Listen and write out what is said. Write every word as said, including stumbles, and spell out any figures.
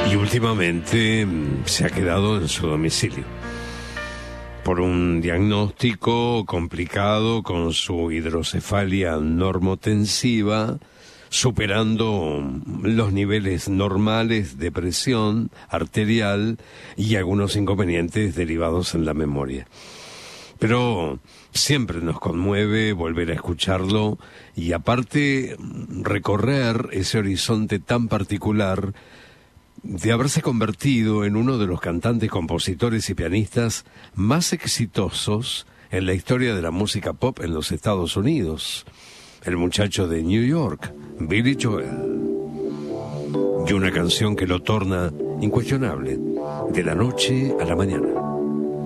Y últimamente se ha quedado en su domicilio por un diagnóstico complicado con su hidrocefalia normotensiva, superando los niveles normales de presión arterial y algunos inconvenientes derivados en la memoria. Pero siempre nos conmueve volver a escucharlo y aparte recorrer ese horizonte tan particular de haberse convertido en uno de los cantantes, compositores y pianistas más exitosos en la historia de la música pop en los Estados Unidos. El muchacho de New York, Billy Joel. Y una canción que lo torna incuestionable, de la noche a la mañana.